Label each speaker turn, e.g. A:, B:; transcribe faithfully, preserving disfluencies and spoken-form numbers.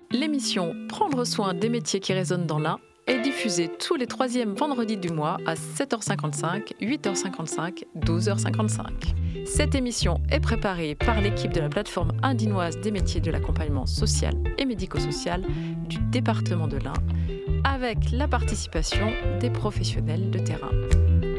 A: L'émission Prendre soin des métiers qui résonnent dans l'Ain est diffusée tous les troisièmes vendredis du mois à sept heures cinquante-cinq, huit heures cinquante-cinq, douze heures cinquante-cinq. Cette émission est préparée par l'équipe de la plateforme indinoise des métiers de l'accompagnement social et médico-social du département de l'Ain, avec la participation des professionnels de terrain.